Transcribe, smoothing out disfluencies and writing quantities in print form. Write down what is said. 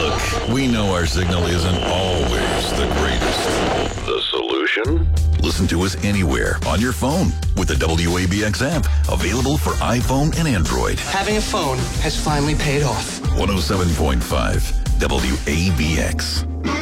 Look, we know our signal isn't always the greatest. The solution? Listen to us anywhere on your phone with the WABX app, available for iPhone and Android. Having a phone has finally paid off. 107.5 WABX.